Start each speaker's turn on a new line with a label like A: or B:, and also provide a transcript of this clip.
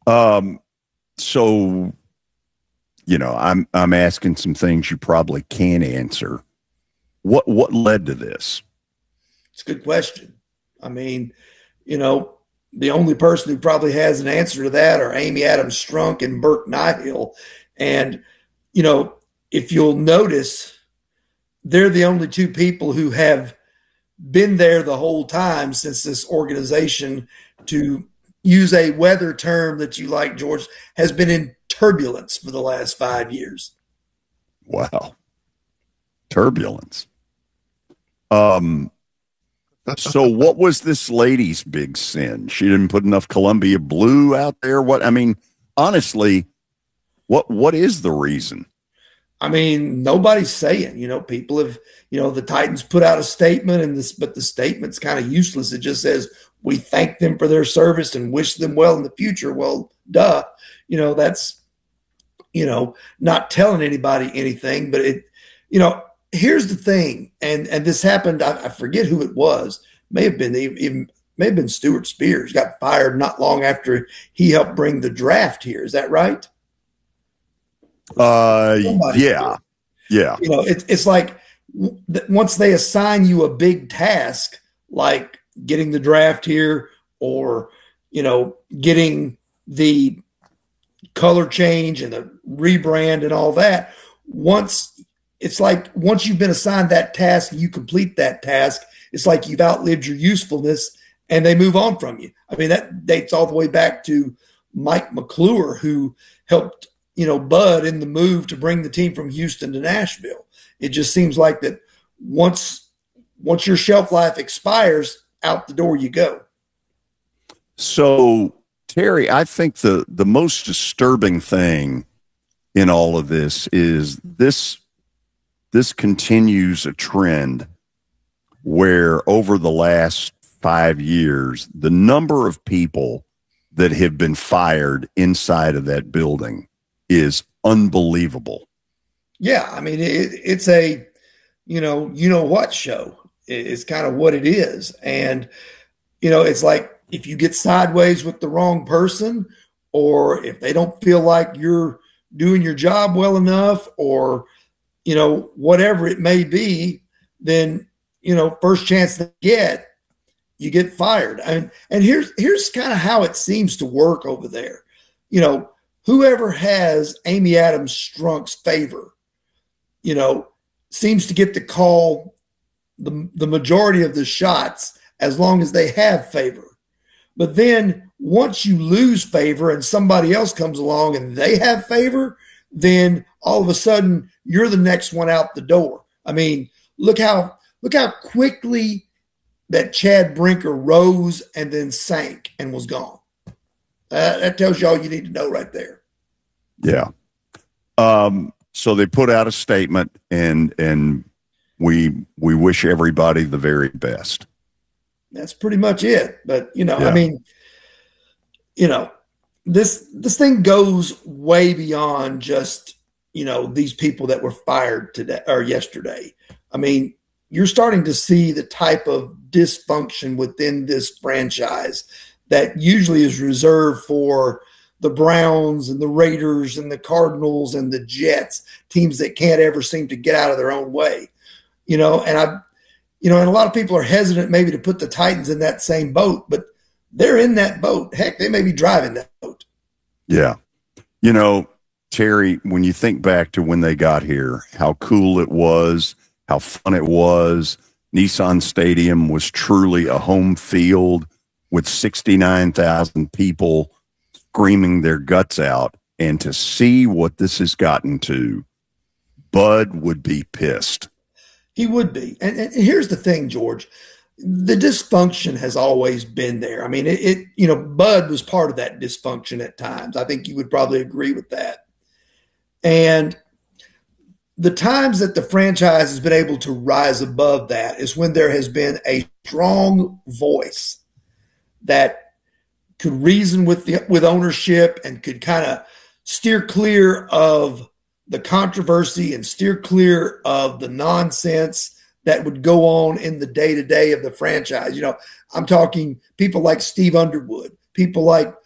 A: Um, so I'm asking some things you probably can't answer. What led to this?
B: It's a good question. I mean, you know, the only person who probably has an answer to that are Amy Adams Strunk and Burke Nihill. And, you know, if you'll notice, they're the only two people who have been there the whole time since this organization, to use a weather term that you like, George, has been in turbulence for the last 5 years.
A: Wow, turbulence. Um, so what was this lady's big sin? She didn't put enough Columbia Blue out there. What I mean, honestly, what is the reason?
B: I mean, nobody's saying, people have, the Titans put out a statement but the statement's kind of useless. It just says, we thank them for their service and wish them well in the future. Well, duh, that's, not telling anybody anything, but here's the thing. And this happened. I forget who it was. May have been Stuart Spears, got fired not long after he helped bring the draft here. Is that right?
A: Yeah, yeah.
B: It's like once they assign you a big task, like getting the draft here, or getting the color change and the rebrand and all that. Once you've been assigned that task, you complete that task. It's like you've outlived your usefulness, and they move on from you. I mean, that dates all the way back to Mike McClure, who helped Bud in the move to bring the team from Houston to Nashville. It just seems like that once your shelf life expires, out the door you go.
A: So, Terry, I think the most disturbing thing in all of this is this continues a trend where over the last 5 years, the number of people that have been fired inside of that building is unbelievable.
B: Yeah, I mean it's a what show. It's kind of what it is, and it's like if you get sideways with the wrong person, or if they don't feel like you're doing your job well enough, or whatever it may be, then first chance they get, you get fired. And here's kind of how it seems to work over there. Whoever has Amy Adams Strunk's favor, seems to get to call the majority of the shots as long as they have favor. But then once you lose favor and somebody else comes along and they have favor, then all of a sudden you're the next one out the door. I mean, look how quickly that Chad Brinker rose and then sank and was gone. That tells you all you need to know right there.
A: Yeah. So they put out a statement, and we wish everybody the very best.
B: That's pretty much it. But
A: Yeah.
B: I mean, this thing goes way beyond just these people that were fired today or yesterday. I mean, you're starting to see the type of dysfunction within this franchise that usually is reserved for the Browns and the Raiders and the Cardinals and the Jets, teams that can't ever seem to get out of their own way. And a lot of people are hesitant maybe to put the Titans in that same boat, but they're in that boat. Heck, they may be driving that boat.
A: Yeah. Terry, when you think back to when they got here, how cool it was, how fun it was. Nissan Stadium was truly a home field with 69,000 people screaming their guts out. And to see what this has gotten to, Bud would be pissed.
B: He would be. And here's the thing, George. The dysfunction has always been there. I mean, Bud was part of that dysfunction at times. I think you would probably agree with that. And the times that the franchise has been able to rise above that is when there has been a strong voice that could reason with ownership and could kind of steer clear of the controversy and steer clear of the nonsense that would go on in the day-to-day of the franchise. I'm talking people like Steve Underwood, people like